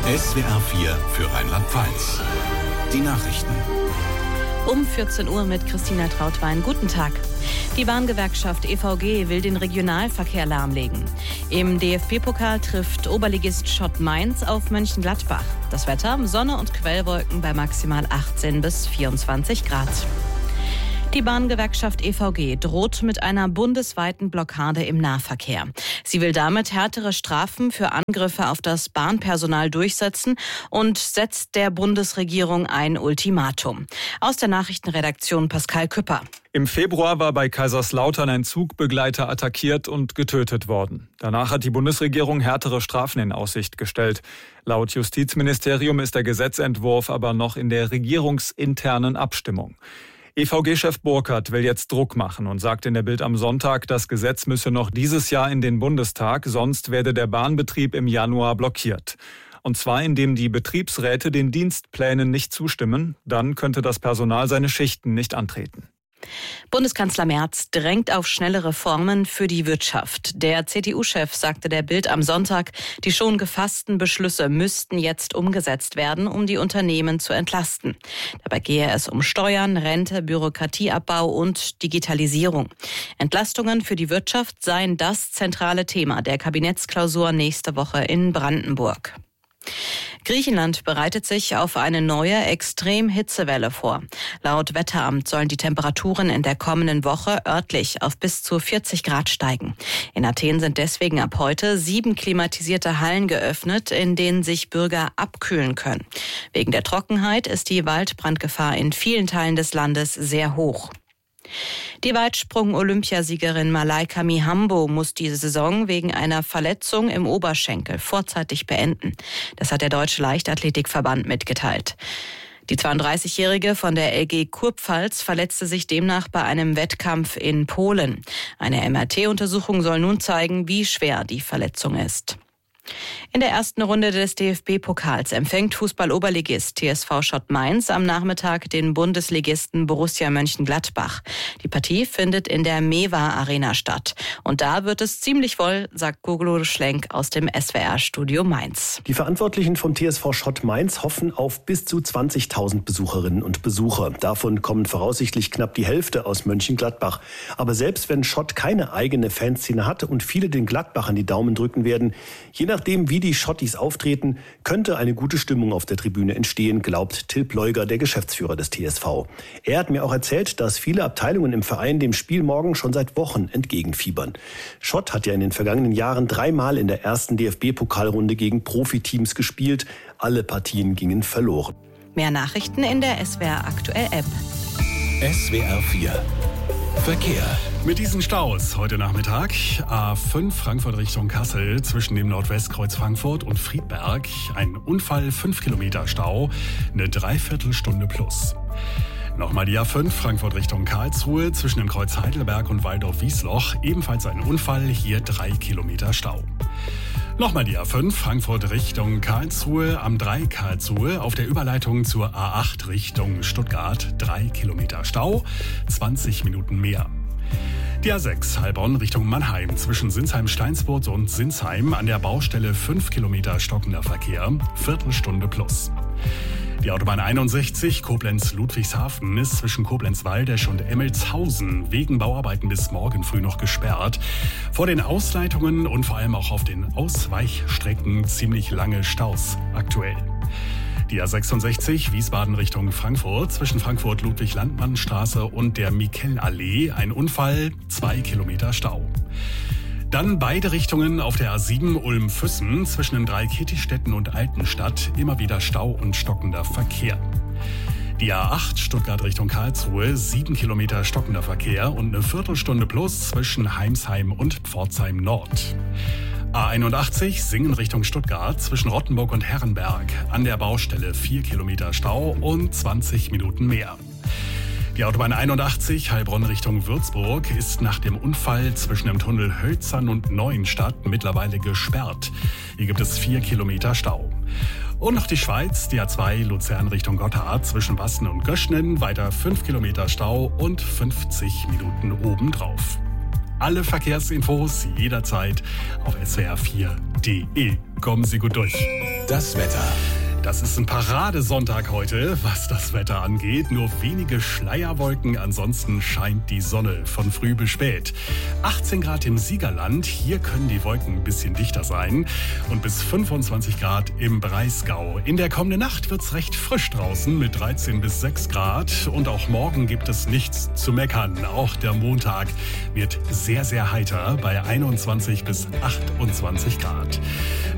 SWR 4 für Rheinland-Pfalz. Die Nachrichten. Um 14 Uhr mit Christina Trautwein. Guten Tag. Die Bahngewerkschaft EVG will den Regionalverkehr lahmlegen. Im DFB-Pokal trifft Oberligist Schott Mainz auf Mönchengladbach. Das Wetter: Sonne und Quellwolken bei maximal 18 bis 24 Grad. Die Bahngewerkschaft EVG droht mit einer bundesweiten Blockade im Nahverkehr. Sie will damit härtere Strafen für Angriffe auf das Bahnpersonal durchsetzen und setzt der Bundesregierung ein Ultimatum. Aus der Nachrichtenredaktion Pascal Küpper. Im Februar war bei Kaiserslautern ein Zugbegleiter attackiert und getötet worden. Danach hat die Bundesregierung härtere Strafen in Aussicht gestellt. Laut Justizministerium ist der Gesetzentwurf aber noch in der regierungsinternen Abstimmung. EVG-Chef Burkhardt will jetzt Druck machen und sagt in der Bild am Sonntag, das Gesetz müsse noch dieses Jahr in den Bundestag, sonst werde der Bahnbetrieb im Januar blockiert. Und zwar, indem die Betriebsräte den Dienstplänen nicht zustimmen, dann könnte das Personal seine Schichten nicht antreten. Bundeskanzler Merz drängt auf schnelle Reformen für die Wirtschaft. Der CDU-Chef sagte der Bild am Sonntag, die schon gefassten Beschlüsse müssten jetzt umgesetzt werden, um die Unternehmen zu entlasten. Dabei gehe es um Steuern, Rente, Bürokratieabbau und Digitalisierung. Entlastungen für die Wirtschaft seien das zentrale Thema der Kabinettsklausur nächste Woche in Brandenburg. Griechenland bereitet sich auf eine neue Extremhitzewelle vor. Laut Wetteramt sollen die Temperaturen in der kommenden Woche örtlich auf bis zu 40 Grad steigen. In Athen sind deswegen ab heute 7 klimatisierte Hallen geöffnet, in denen sich Bürger abkühlen können. Wegen der Trockenheit ist die Waldbrandgefahr in vielen Teilen des Landes sehr hoch. Die Weitsprung-Olympiasiegerin Malaika Mihambo muss diese Saison wegen einer Verletzung im Oberschenkel vorzeitig beenden. Das hat der Deutsche Leichtathletikverband mitgeteilt. Die 32-Jährige von der LG Kurpfalz verletzte sich demnach bei einem Wettkampf in Polen. Eine MRT-Untersuchung soll nun zeigen, wie schwer die Verletzung ist. In der ersten Runde des DFB-Pokals empfängt Fußball-Oberligist TSV Schott Mainz am Nachmittag den Bundesligisten Borussia Mönchengladbach. Die Partie findet in der Mewa-Arena statt. Und da wird es ziemlich voll, sagt Gogolo Schlenk aus dem SWR-Studio Mainz. Die Verantwortlichen vom TSV Schott Mainz hoffen auf bis zu 20.000 Besucherinnen und Besucher. Davon kommen voraussichtlich knapp die Hälfte aus Mönchengladbach. Aber selbst wenn Schott keine eigene Fanszene hat und viele den Gladbachern die Daumen drücken werden, je nachdem, wie die Schottis auftreten, könnte eine gute Stimmung auf der Tribüne entstehen, glaubt Till Pleuger, der Geschäftsführer des TSV. Er hat mir auch erzählt, dass viele Abteilungen im Verein dem Spiel morgen schon seit Wochen entgegenfiebern. Schott hat ja in den vergangenen Jahren 3-mal in der ersten DFB-Pokalrunde gegen Profiteams gespielt. Alle Partien gingen verloren. Mehr Nachrichten in der SWR Aktuell App. SWR 4 Verkehr. Mit diesen Staus heute Nachmittag: A5 Frankfurt Richtung Kassel zwischen dem Nordwestkreuz Frankfurt und Friedberg. Ein Unfall, 5 Kilometer Stau, eine Dreiviertelstunde plus. Nochmal die A5 Frankfurt Richtung Karlsruhe zwischen dem Kreuz Heidelberg und Waldorf-Wiesloch. Ebenfalls ein Unfall, hier 3 Kilometer Stau. Nochmal die A5 Frankfurt Richtung Karlsruhe, am 3 Karlsruhe auf der Überleitung zur A8 Richtung Stuttgart. 3 Kilometer Stau, 20 Minuten mehr. Die A6 Heilbronn Richtung Mannheim zwischen Sinsheim-Steinsburg und Sinsheim an der Baustelle 5 Kilometer stockender Verkehr, Viertelstunde plus. Die Autobahn 61 Koblenz-Ludwigshafen ist zwischen Koblenz-Waldesch und Emmelshausen wegen Bauarbeiten bis morgen früh noch gesperrt. Vor den Ausleitungen und vor allem auch auf den Ausweichstrecken ziemlich lange Staus aktuell. Die A66 Wiesbaden Richtung Frankfurt zwischen Frankfurt-Ludwig-Landmann-Straße und der Mikel-Allee ein Unfall, 2 Kilometer Stau. Dann beide Richtungen auf der A7 Ulm-Füssen zwischen den 3 Kietistetten und Altenstadt immer wieder Stau und stockender Verkehr. Die A8 Stuttgart Richtung Karlsruhe, 7 Kilometer stockender Verkehr und eine Viertelstunde plus zwischen Heimsheim und Pforzheim Nord. A81 Singen Richtung Stuttgart zwischen Rottenburg und Herrenberg an der Baustelle 4 Kilometer Stau und 20 Minuten mehr. Die Autobahn 81 Heilbronn Richtung Würzburg ist nach dem Unfall zwischen dem Tunnel Hölzern und Neuenstadt mittlerweile gesperrt. Hier gibt es 4 Kilometer Stau. Und noch die Schweiz, die A2 Luzern Richtung Gotthard zwischen Basten und Göschnen, weiter 5 Kilometer Stau und 50 Minuten obendrauf. Alle Verkehrsinfos jederzeit auf swr4.de. Kommen Sie gut durch. Das Wetter. Das ist ein Paradesonntag heute, was das Wetter angeht. Nur wenige Schleierwolken, ansonsten scheint die Sonne von früh bis spät. 18 Grad im Siegerland, hier können die Wolken ein bisschen dichter sein. Und bis 25 Grad im Breisgau. In der kommenden Nacht wird's recht frisch draußen mit 13 bis 6 Grad. Und auch morgen gibt es nichts zu meckern. Auch der Montag wird sehr, sehr heiter bei 21 bis 28 Grad.